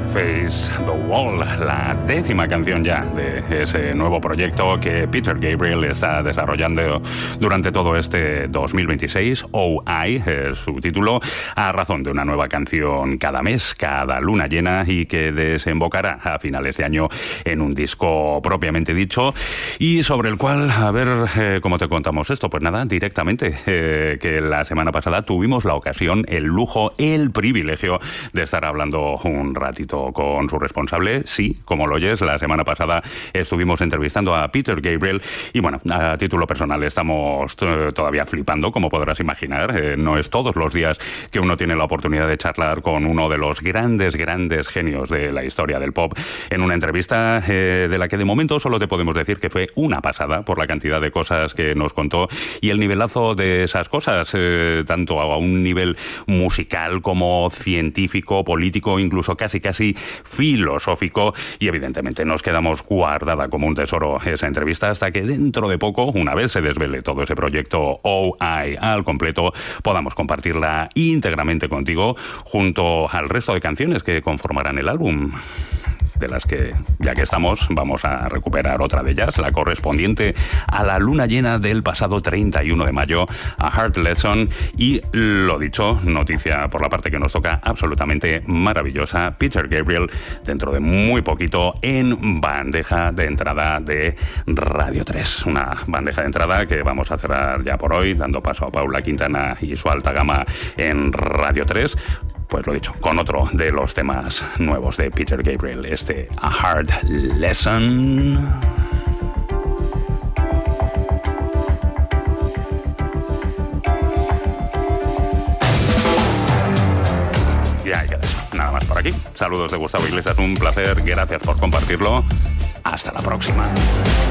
Face the Wall, la 10ª canción ya de ese nuevo proyecto que Peter Gabriel está desarrollando durante todo este 2026. OI es su título, a razón de una nueva canción cada mes, cada luna llena, y que desembocará a finales de año en un disco propiamente dicho, y sobre el cual, a ver cómo te contamos esto. Pues nada, directamente, que la semana pasada tuvimos la ocasión, el lujo, el privilegio de estar hablando un ratito con su responsable. Sí, como lo oyes, la semana pasada estuvimos entrevistando a Peter Gabriel y bueno, a título personal estamos todavía flipando, como podrás imaginar. No es todos los días que uno tiene la oportunidad de charlar con uno de los grandes genios de la historia del pop en una entrevista de la que de momento solo te podemos decir que fue una pasada por la cantidad de cosas que nos contó y el nivelazo de esas cosas, tanto a un nivel musical como científico, político, incluso casi filosófico, y evidentemente nos quedamos guardada como un tesoro esa entrevista hasta que dentro de poco, una vez se desvele todo ese proyecto OI al completo, podamos compartirla íntegramente contigo junto al resto de canciones que conformarán el álbum, de las que, ya que estamos, vamos a recuperar otra de ellas, la correspondiente a la luna llena del pasado 31 de mayo, A Hard Lesson, y lo dicho, noticia por la parte que nos toca absolutamente maravillosa, Peter Gabriel dentro de muy poquito en bandeja de entrada de Radio 3, una bandeja de entrada que vamos a cerrar ya por hoy, dando paso a Paula Quintana y su alta gama en Radio 3. Pues lo dicho, con otro de los temas nuevos de Peter Gabriel, A Hard Lesson. Y ahí queda eso, nada más por aquí. Saludos de Gustavo Iglesias, un placer, gracias por compartirlo. Hasta la próxima.